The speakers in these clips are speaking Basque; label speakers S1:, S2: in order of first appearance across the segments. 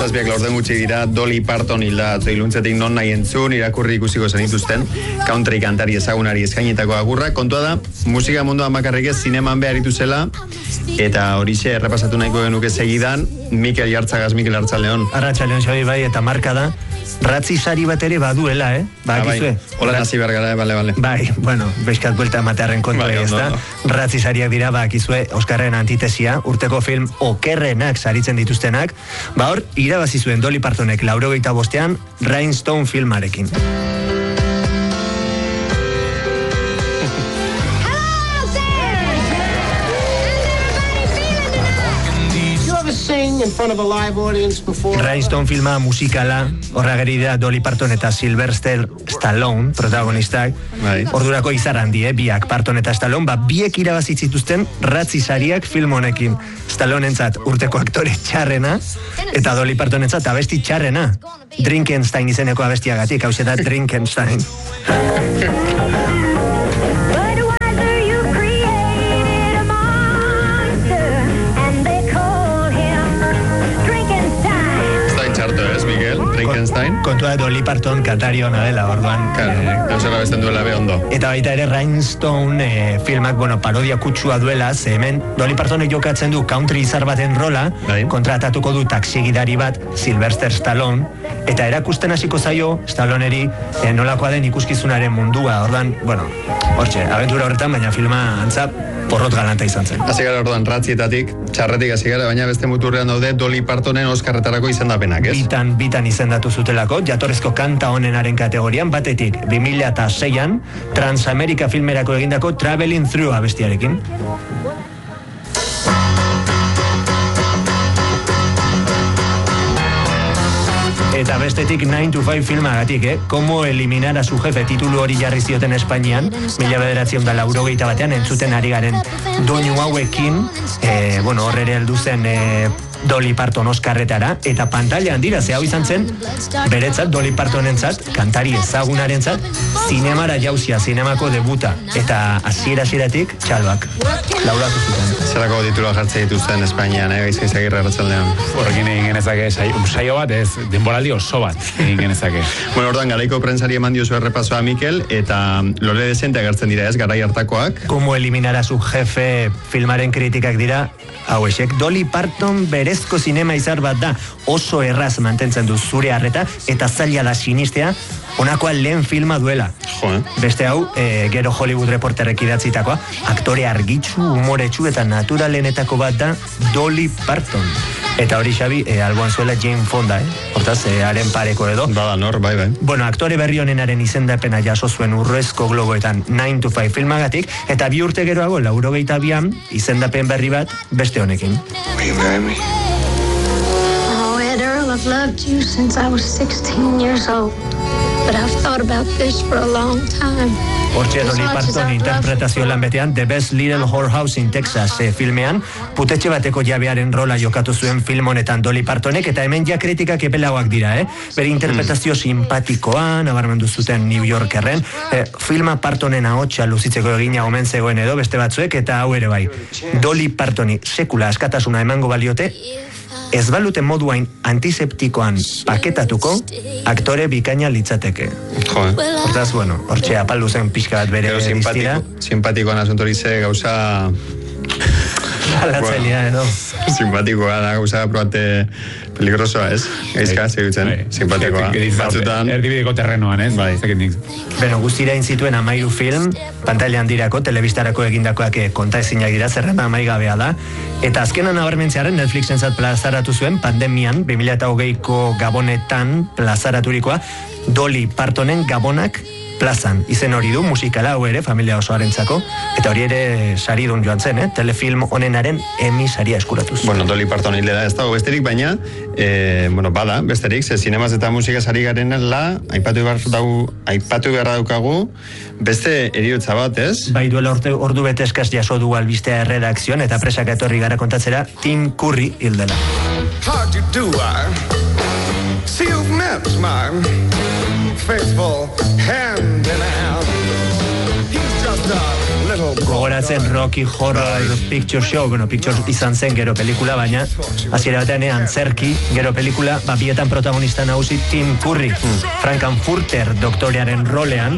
S1: zazpiak laurden gutxi dira, Dolly Parton hilda atzoiluntzetik non nahi entzun, irakurri ikusiko zenituzten, country kantari ezagunari eskainitako agurra. Kontua da, musika munduan bakarrik ez, zineman beharitu zela, eta horixe errepasatu nahiko genuke segidan, Mikel Jartzagaz, Mikel Arratsaldeon.
S2: Arratsaldeon, Xabi, bai, eta marka da. Ratzi sari bat ere baduela, Bakizue.
S1: Hola nazi bergara, bale.
S2: Bai, bueno, bezkat buelta matearen kontua ez da. Ratzi sariak dira, bakizue, Oskarren antitesia, urteko film okerrenak saritzen dituztenak. Hor, irabazi zuen Dolly Partonek 85ean Rhinestone filmarekin. Rhinestone filma musikala, horrageri da Dolly Parton eta Sylvester Stallone protagonistak. Ordurako izar handi, biak Parton eta Stallone, biek irabazi zituzten Ratzi sariak film honekin. Stallonentzat urteko aktore txarrena eta Dolly Partonentzat abesti txarrena. Drinkenstein izeneko abestiagatik, hau da Drinkenstein. Kontua Dolly Parton kantari hona dela, orduan.
S1: Eusera besten duela be ondo.
S2: Eta baita ere Rhinestone filmak, parodia kutsua duela, ze hemen Dolly Partonek jokatzen du country izar baten rola, kontratatuko du taxigidari bat, Sylvester Stallone, eta erakusten hasiko zaio Stalloneri nolakoa den ikuskizunaren mundua, orduan, hortxe, abentura horretan, baina filma antza porrot galanta izan zen.
S1: Hasi gara orduan ratzietatik, txarretik hasi gara, baina beste muturrean daude Dolly Partonen Oskarretarako izendapenak, ez?
S2: Bitan izendatu zutelako, jatorrezko kanta honenaren kategorian, batetik 2006an Transamerika filmerako egindako Traveling Through abestiarekin. Eta bestetik 9 to 5 filmagatik, Como eliminar a su jefe, titulu hori jarri zioten Espainian, 1981ean entzuten ari garen doinu hauekin, horrere heldu zen Dolly Parton Oskarretara, eta pantailan dira, ze hau izan zen, beretzat, Dolly Partonentzat, kantari ezagunarentzat, zinemara jauzia, zinemako debuta, eta hasieratik txalbak, lauratu zuten.
S1: Zerako titulua jartzen dituzten Espainian, Gaizka Izagirre Arratsaldean.
S3: Horrekin egin genezake saio bat, ez denboraldi oso bat egin genezake.
S1: Orduan, garaiko prentsari eman diozu errepasoa Mikel, eta Lore Dezente agertzen dira, ez, garai hartakoak.
S2: Como eliminar a su jefe filmaren kritikak dira, hauexek, Dolly Parton berezko zinema izar bat da, oso erraz mantentzen du zure harreta, eta zaila da sinistea, honakoa lehen filma duela. Beste hau, gero Hollywood Reporterrek idatzitakoa, aktore argitsu, umoretsu eta naturalenetako bat da Dolly Parton. Eta hori, Xabi, alboan zuela Jane Fonda, hortaz, haren pareko edo.
S1: Bada nor, bai.
S2: Aktore berri honenaren izendapena jaso zuen Urrezko Globoetan 9 to 5 filmagatik, eta 2 urte geroago, 82an, izendapen berri bat beste honekin.
S4: Will you marry me?
S5: Oh, Ed Earl, I've loved you since I was 16 years old. But I've thought about this for a long time.
S2: Hortxe Dolly Parton interpretazio lan betean The Best Little Whorehouse in Texas filmean, putetxe bateko jabearen rola jokatu zuen film honetan Dolly Partonek, eta hemen ja kritikak epelagoak dira, Bere interpretazio simpatikoa, nabarmendu zuten New Yorkerren, filma Partonen ahotsa luzitzeko egina omen zegoen edo beste batzuek, eta hau ere bai. Dolly Partoni sekula askatasuna emango baliote, ez balute moduain antiseptikoan paketatuko, aktore bikaina litzateke. Hortaz, hortxe apaldu zen pixka bat bere biztira.
S1: Simpatikoan asuntorize gauza...
S2: Alatzailea, edo.
S1: Simpatikoa da gauza probate peligrosoa, ez? Gaizka, segutzen, simpatikoa. Batzutan...
S3: Erdibideko terrenoan, ez?
S1: Bai.
S2: Guztira inzituen 13 film, pantailan dirako, telebistarako egindakoak konta ezinak dira, zerrenda amaigabea da. Eta azkenan nabarmentzearen Netflixen zat plazaratu zuen, pandemian, 2020ko Gabonetan plazaraturikoa, Dolly Partonen Gabonak plazan. Izen hori du, musikala hau ere, familia osoarentzako, eta hori ere saridun joan zen, telefilm honenaren Emmy saria eskuratuz.
S1: Dolly Parton hile da, ez dago besterik, baina, bada, besterik, ze zinemaz eta musika sari garen la, aipatu beharra daukagu, beste eriotza bat, ez?
S2: Bai, duela ordu bete eskaz jaso du albistea erredakzion, eta presak etorri gara kontatzera, Tim Curry hildela.
S4: How do you do, see you've met my faithful hand in hand. He's just a little
S2: gogoratzen Rocky Horror Picture Show, bueno, picture izan zen gero pelikula, baina hasiera batean antzerki, gero pelikula, bietan protagonista nagusi Tim Curry, Frankenfurter doktorearen rolean.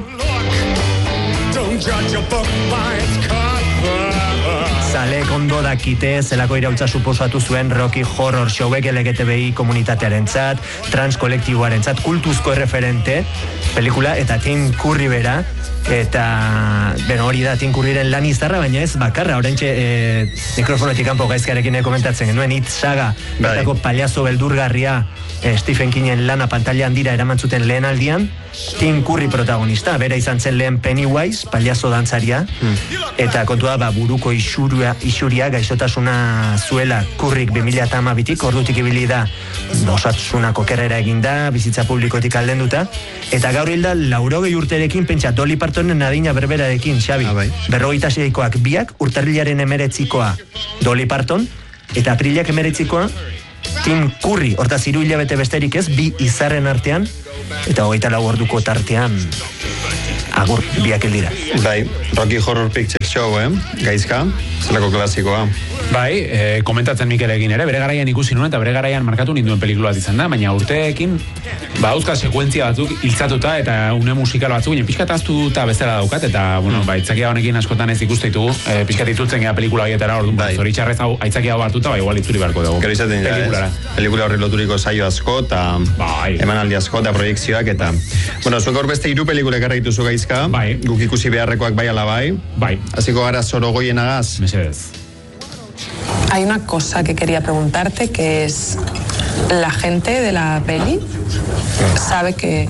S2: Zalek ondo dakite zelako iraultza suposatu zuen Rocky Horror Showek LGTBI komunitatearentzat, trans kolektiboarentzat, kultuzko erreferente pelikula, eta Tim Curry bera, eta hori da Tim Curryren lan izarra, baina ez bakarra, oraintxe mikrofonetik kanpo gaizkarekin komentatzen genuen, It Saga, bertako paliazo beldurgarria Stephen Kingen lana pantailan dira eraman zuten lehen aldian, Tim Curry protagonista, bera izan zen lehen Pennywise, paliazo dantzaria, eta kontua buruko isuria gaixotasuna zuela Curryk 2012tik, ordutik ibili da osasunako kerrera eginda, bizitza publikotik aldenduta, eta gaur hilda 80 urterekin, pentsa Dolly Partonen adina berberarekin, Xabi, 26koak biak, urtarrilaren 19koa Dolly Parton, eta aprilak 19koa Tim Curry, hortaz 3 hilabete besterik ez, bi izarren artean, eta 24 orduko tartean agur biak eldira.
S1: Bai, Rocky Horror Picture Show, gaizka, zelako klasikoa.
S3: Bai, komentatzen Mikelekin ere, bere garaian ikusi nuen eta bere garaian markatu ninduen pelikula bat izan da, baina urteekin dauzka sekuentzia batzuk hiltzatuta eta une musikal batzuk, baina pixkat aztuta bezala daukat, eta, aitzakia honekin askotan ez ikuste ditugu, pixkat itutzen gea pelikula haietara, orduan, zoritxarrez hau aitzakia hau hartuta, igual itzuri beharko dugu.
S1: Gero izaten dira, pelikula horri loturiko saio asko, eta emanaldi asko, eta proiektzioak, eta, zuek hor beste 3 pelikula ekarra dituzu gaizka, guk ikusi beharrekoak bai ala bai, hasiko gara Sorogoienagaz.
S3: Mesedez.
S6: Hay una cosa que quería preguntarte, que es, ¿la gente de la peli sabe que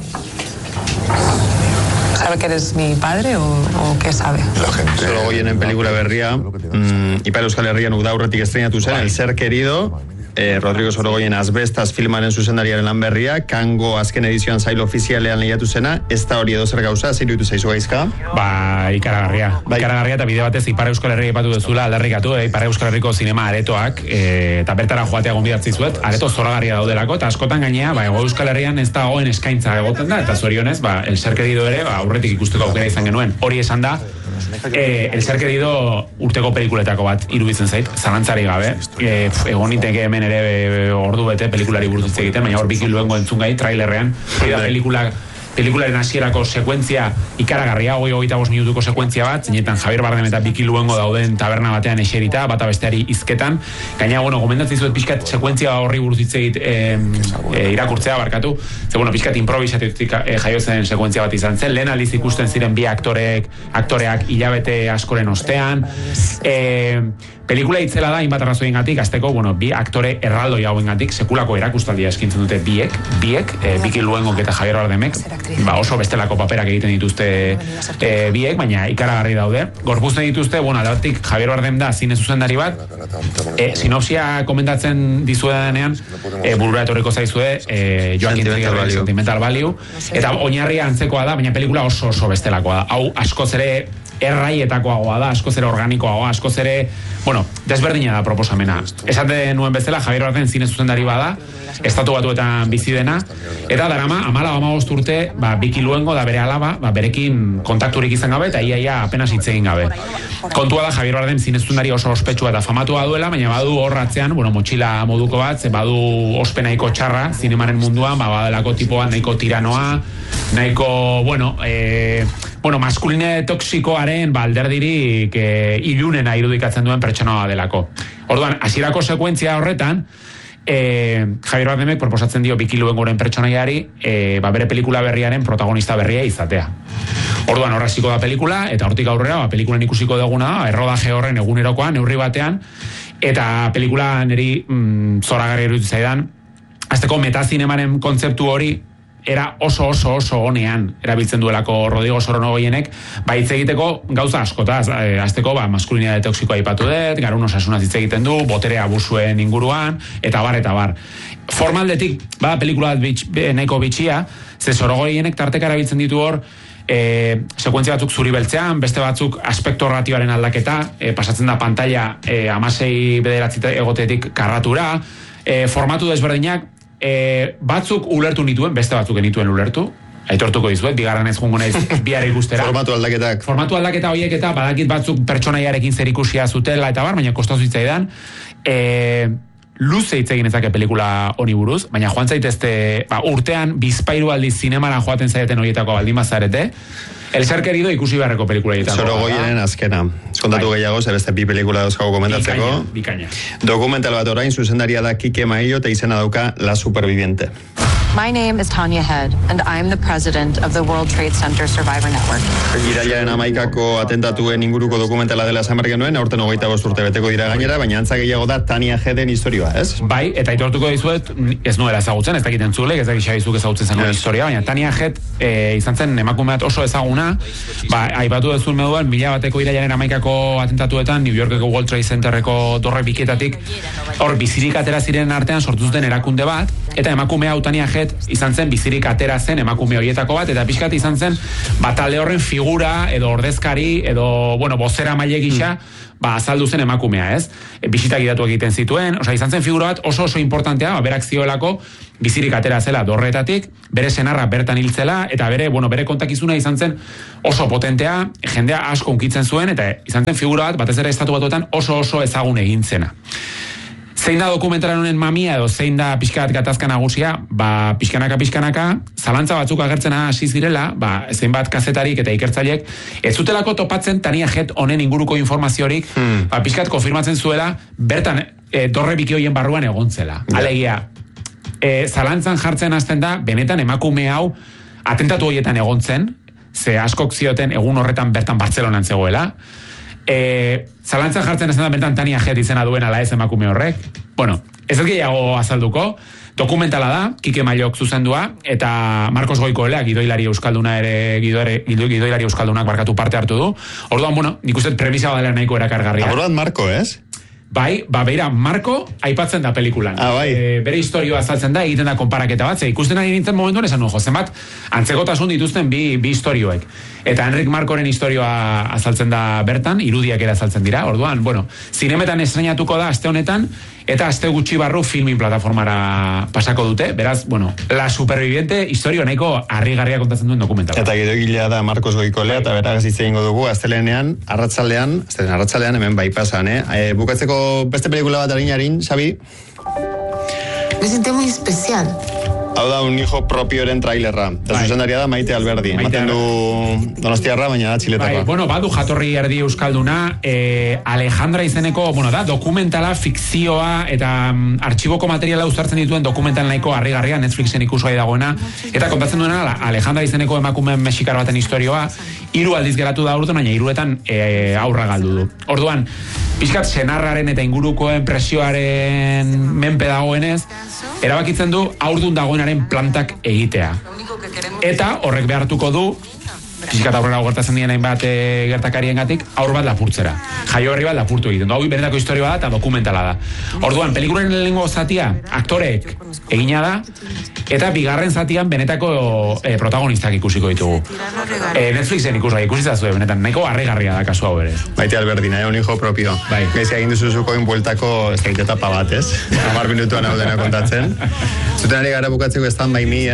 S6: eres mi padre o qué sabe?
S1: La gente... Sorogoienen pelikula berria, Ipar Euskal Herrian udaurretik estrenatu zen, El Ser Querido, Rodrigo Sorogoyen Asbestas filmaren zuzendariaren lan berria, Kango azken edizioan zail ofizialean lehiatu zena, ez da hori edo zer gauza, zer iruditu zaizu gaizka?
S3: Ikaragarria eta bide batez Ipar Euskal Herria ipatu dezula aldarrikatu, Ipar Euskal Herriko zinema aretoak, eta bertara joatea gonbidatzi zuet, areto zoragarria daudelako, eta askotan gainea, Ego Euskal Herrian ez da goen eskaintza egoten da, eta zorionez, El Ser Querido ere, aurretik ikusteko aukera izan genuen, hori esan da, El Ser Querido urteko pelikuletako bat iruditzen zait, zalantzari gabe, egon niteke hemen ere ordu bete pelikulari buruz hitz egiten, baina hor Biki Luengo entzun gai, trailerrean, pelikularen hasierako sekuentzia ikaragarria, 25 minutuko sekuentzia bat, zeinetan Javier Bardem eta Biki Luengo dauden taberna batean eserita, bata besteari hizketan, gaina, gomendatzen zuet pixkat sekuentzia horri buruz hitz irakurtzea barkatu, ze, pixkat improvisatik jaio zen sekuentzia bat izan zen, lehen aldiz ikusten ziren bi aktoreak hilabete askoren ostean, pelikula itzela da, inbat arrazoiengatik, azteko, bi aktore erraldoi hauengatik, sekulako erakustaldia eskintzen dute biek, Biki Luengok eta Javier Bardemek, oso bestelako paperak egiten dituzte biek, baina ikaragarri daude. Gorpuzten dituzte, aldatik Javier Bardem da zine zuzendari bat, sinopsia komentatzen dizuedanean, burura etorriko zaizue, Joaquin Trier, Sentimental Value, eta oinarria antzekoa da, baina pelikula oso bestelakoa da. Hau askoz ere erraietakoagoa da, askoz ere organikoagoa, askoz ere, desberdina da proposamena. Esate nuen bezala, Javier Bardem zine zuzendari bada, estatu batuetan bizi dena, eta darama, 14-15 urte, Biki Luengo da bere alaba, berekin kontakturik izan gabe, eta ia apenas hitz egin gabe. Kontua da, Javier Bardem zine zuzendari oso ospetsua eta famatua duela, baina badu horratzean, motxila moduko bat, badu ospe nahiko txarra, zinemaren munduan, badelako tipoa nahiko tiranoa, nahiko, maskuline toksikoaren alderdirik ilunena irudikatzen duen pertsona delako. Orduan, hasierako sekuentzia horretan, Javier Bardemek proposatzen dio Biki Luengoren pertsonaiari bere pelikula berriaren protagonista berria izatea. Orduan, horraziko da pelikula, eta hortik aurrera, pelikulan ikusiko duguna da, errodaje horren egunerokoan, neurri batean, eta pelikula niri zoragarri iruditu zaidan, azteko metazinemaren kontzeptu hori era oso honean erabiltzen duelako Rodrigo Sorogoyenek, hitz egiteko gauza askotaz, azteko maskulinitate toksikoa aipatu dut, garun osasunaz hitz egiten du, botere abusuen inguruan, eta bar. Formaldetik, pelikula nahiko bitxia, ze Sorogoyenek tarteka erabiltzen ditu hor, sekuentzia batzuk zuri beltzean, beste batzuk aspekto narratibaren aldaketa, pasatzen da pantalla 16-9 egotetik karratura, formatu desberdinak, batzuk ulertu nituen, beste batzuk genituen ulertu, aitortuko dizuet, bigarren ez jungo naiz bihar ikustera. Formatu aldaketa horiek eta badakit batzuk pertsonaiarekin zer ikusia zutela eta baina kostatu zitzaidan. Luze hitz egin ezake pelikula honi buruz, baina joan zaitezte, urtean bizpairu aldiz zinemara joaten zaiteten horietako baldin bazarete, El ser querido ikusi beharreko pelikula egitako.
S1: Sorogoienen azkena. Kontatu gehiago, beste bi pelikula dauzkago komentatzeko.
S3: Bikaina.
S1: Dokumental bat orain, zuzendaria da Kike Maillo, eta izena dauka La Superviviente.
S7: My name is Tanya Head, and I'm the president of the World Trade Center Survivor Network.
S1: Irailaren 11ko atentatuen inguruko dokumentala dela esan behar genuen, aurten 25 urte beteko dira gainera, baina antza gehiago da Tanya Headen historioa, ez?
S3: Bai, eta aitortuko dizuet, ez nuela ezagutzen, ez dakiten zulek, ez dakit xabizuk ezagutzen zen historia, baina Tanya Head izan zen emakume bat oso ezaguna, aipatu dezun moduan, 1000 irailaren 11ko atentatuetan, New Yorkeko World Trade Centerreko dorre biketatik, hor bizirik atera ziren artean sortu zuten erakunde bat, eta emakume hau Tanya Head izan zen bizirik atera zen emakume horietako bat, eta pixkat izan zen talde horren figura, edo ordezkari, edo, bozera maile gisa, azaldu zen emakumea, ez? Bisitak idatu egiten zituen, izan zen figura bat oso importantea, berak zioelako, bizirik atera zela dorretatik, bere senarra bertan hiltzela, eta bere kontakizuna izan zen oso potentea, jendea asko unkitzen zuen, eta izan zen figura bat, batez ere estatu batuetan oso ezagun egin zena. Zein da dokumentaren honen mamia edo zein da pixkat gatazka nagusia, pixkanaka, zalantza batzuk agertzen hasi zirela, zenbat kazetarik eta ikertzaileek, ez zutelako topatzen Tanya Head honen inguruko informaziorik, pixkat konfirmatzen zuela, bertan dorre biki hoien barruan egontzela. Alegia, zalantzan jartzen hasten da, benetan emakume hau atentatu horietan egontzen, ze askok zioten egun horretan bertan Bartzelonan zegoela, zalantzan jartzen ez da bertan Tanya Head izena duen ala ez emakume horrek. Ez gehiago azalduko, dokumentala da, Kike Maillok zuzendua, eta Marcos Goikoelea, gidoilari euskaldunak barkatu parte hartu du. Orduan, nik uste premisa badela nahiko erakargarria.
S1: Abordat Marco, ez?
S3: Bai, beira, Marco aipatzen da pelikulan. Bere historioa azaltzen da, egiten da konparaketa bat, ikusten ari nintzen momentuan esan nujo, zenbat antzekotasun dituzten bi historioek. Eta Enric Marcoren historioa azaltzen da bertan, irudiak ere azaltzen dira, orduan, zinemetan estrenatuko da aste honetan, eta aste gutxi barru filmin plataformara pasako dute, beraz, La Superviviente historio nahiko harrigarria kontatzen duen dokumentala.
S1: Eta gidoigilea da Marcos Goikolea, eta beraz hitz egingo dugu, astelenean, arratsaldean hemen bai pasan, bukatzeko beste pelikula bat harin, Xabi?
S8: Me siento muy especial.
S1: Hau da, un hijo propioren trailerra. Eta zuzendaria da Maite Alberdi. Maten du Donostiarra, baina da txiletakoa.
S3: Badu jatorri erdi euskalduna, Alejandra izeneko, da, dokumentala, fikzioa, eta artxiboko materiala uztartzen dituen dokumental nahiko harrigarria, Netflixen ikusgai dagoena, eta kontatzen duena, Alejandra izeneko emakume mexikar baten historioa, 3 aldiz geratu da urte, baina 3etan aurra galdu du. Orduan, pixkat senarraren eta ingurukoen presioaren menpe dagoenez, erabakitzen du aurdun dagoenaren plantak egitea. Eta horrek behartuko du, pixkat aurrera gertatzen dien hainbat gertakariengatik, aur bat lapurtzera. Jaio berri bat lapurtu egiten. Hau benetako historia da eta dokumentala da. Orduan, pelikularen lehenengo zatia, aktoreek egina da, eta bigarren zatian benetako protagonistak ikusiko ditugu. Netflixen ikusitzazu, benetan, nahiko harrigarria da kasu hau ere.
S1: Maite Alberdi, un hijo propio. Gaizi egin duzuzuko inbueltako ez da etapa bat, ez? 10 minutuan hau dena kontatzen. Zuten ari gara bukatzeko Stand By Me,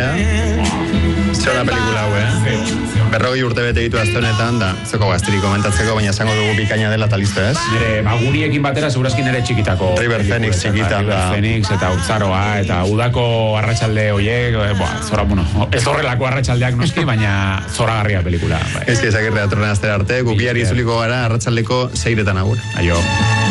S1: zona pelikula hau, 40 urte bete ditu azte honetan, da, zeko gaztiri komentatzeko, baina esango dugu bikaina dela eta listo, ez?
S3: Nire, guriekin batera segurazkin nire txikitako.
S1: River Phoenix txikita.
S3: River Phoenix eta Urtzaroa, eta udako arratsalde hoiek, ez horrelako arratsaldeak noski, baina zoragarria pelikula.
S1: Ez ezagirre atorren aztera arte, gupiari izuliko gara arratsaldeko 6etan agur.
S3: Aio.